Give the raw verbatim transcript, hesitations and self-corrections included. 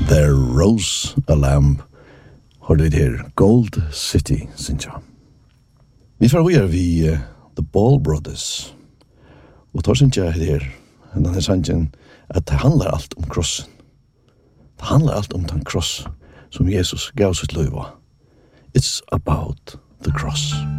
There rose a lamb. Hør det her, Gold City, synes jeg. Vi får høyere vi uh, The Ball Brothers. Og tar synes jeg her, denne sangen, at det handler alt om krossen. Det handler alt om den kross som Jesus gav sitt liv av. It's about the cross.